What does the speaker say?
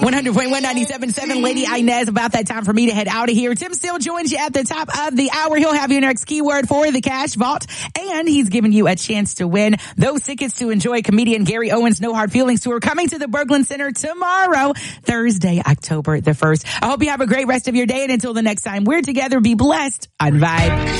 100.1 97.7 Lady Inez. About that time for me to head out of here. Tim still joins you at the top of the hour. He'll have your next keyword for the Cash Vault, and he's giving you a chance to win those tickets to enjoy comedian Gary Owens' No Hard Feelings tour coming to the Berglund Center tomorrow, Thursday, October the 1st. I hope you have a great rest of your day, and until the next time we're together, be blessed on Vibe.